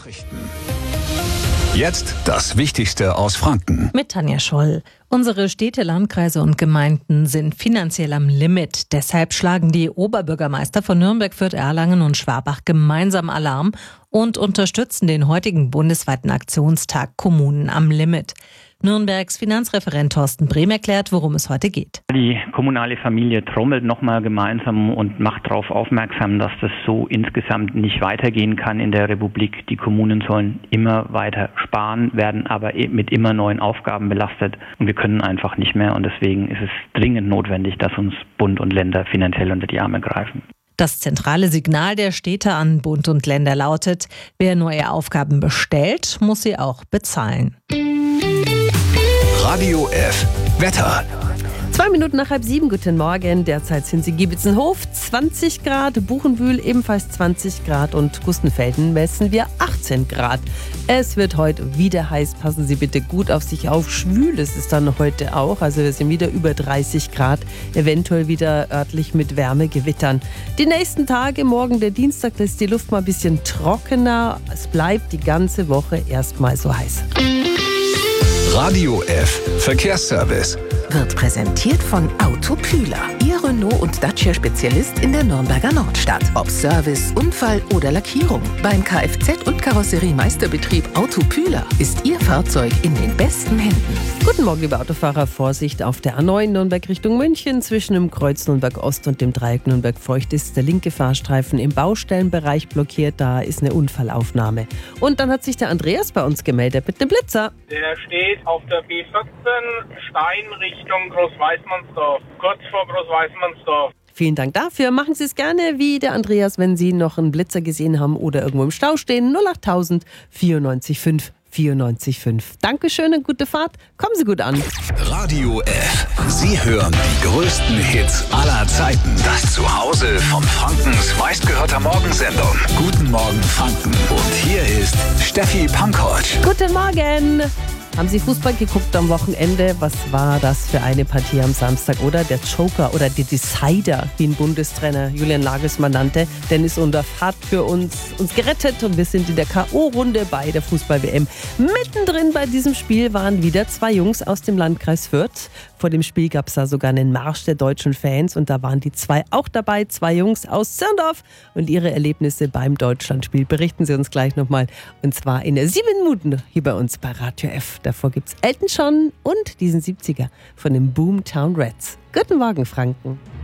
Nachrichten. Jetzt das Wichtigste aus Franken. Mit Tanja Scholl. Unsere Städte, Landkreise und Gemeinden sind finanziell am Limit. Deshalb schlagen die Oberbürgermeister von Nürnberg, Fürth, Erlangen und Schwabach gemeinsam Alarm und unterstützen den heutigen bundesweiten Aktionstag Kommunen am Limit. Nürnbergs Finanzreferent Thorsten Brehm erklärt, worum es heute geht. Die kommunale Familie trommelt nochmal gemeinsam und macht darauf aufmerksam, dass das so insgesamt nicht weitergehen kann in der Republik. Die Kommunen sollen immer weiter sparen, werden aber mit immer neuen Aufgaben belastet und wir können einfach nicht mehr und deswegen ist es dringend notwendig, dass uns Bund und Länder finanziell unter die Arme greifen. Das zentrale Signal der Städte an Bund und Länder lautet: Wer neue Aufgaben bestellt, muss sie auch bezahlen. Radio F. Wetter. 2 Minuten nach 6:30, guten Morgen. Derzeit sind sie Giebitzenhof 20 Grad, Buchenwühl ebenfalls 20 Grad und Gustenfelden messen wir 18 Grad. Es wird heute wieder heiß, passen Sie bitte gut auf sich auf. Schwül ist es dann heute auch, also wir sind wieder über 30 Grad, eventuell wieder örtlich mit Wärmegewittern. Die nächsten Tage, morgen der Dienstag, da ist die Luft mal ein bisschen trockener. Es bleibt die ganze Woche erstmal so heiß. Radio F. Verkehrsservice. Wird präsentiert von Autopühler. Ihr Renault- und Dacia-Spezialist in der Nürnberger Nordstadt. Ob Service, Unfall oder Lackierung. Beim Kfz- und Karosseriemeisterbetrieb Autopühler ist Ihr Fahrzeug in den besten Händen. Guten Morgen, liebe Autofahrer. Vorsicht auf der A9 Nürnberg Richtung München. Zwischen dem Kreuz Nürnberg Ost und dem Dreieck Nürnberg Feucht ist der linke Fahrstreifen im Baustellenbereich blockiert. Da ist eine Unfallaufnahme. Und dann hat sich der Andreas bei uns gemeldet mit dem Blitzer. Der steht auf der B14 Stein Richtung Großweißmannsdorf, kurz vor Großweißmannsdorf. Vielen Dank dafür. Machen Sie es gerne wie der Andreas, wenn Sie noch einen Blitzer gesehen haben oder irgendwo im Stau stehen. 08000 94 5 94 5. Dankeschön und gute Fahrt. Kommen Sie gut an. Radio F. Sie hören die größten Hits aller Zeiten. Das Zuhause von Frankens meistgehörter Morgensendung. Guten Morgen Franken. Und hier ist Steffi Pankovic. Guten Morgen. Haben Sie Fußball geguckt am Wochenende? Was war das für eine Partie am Samstag, oder? Der Joker oder der Decider, wie ihn Bundestrainer Julian Nagelsmann nannte. Dennis Undorf hat für uns gerettet und wir sind in der K.O.-Runde bei der Fußball-WM. Mittendrin bei diesem Spiel waren wieder 2 Jungs aus dem Landkreis Fürth. Vor dem Spiel gab es da sogar einen Marsch der deutschen Fans und da waren die 2 auch dabei. 2 Jungs aus Zirndorf und ihre Erlebnisse beim Deutschlandspiel berichten sie uns gleich nochmal. Und zwar in 7 Minuten hier bei uns bei Radio F. Davor gibt es Elton John und diesen 70er von den Boomtown Rats. Guten Morgen, Franken.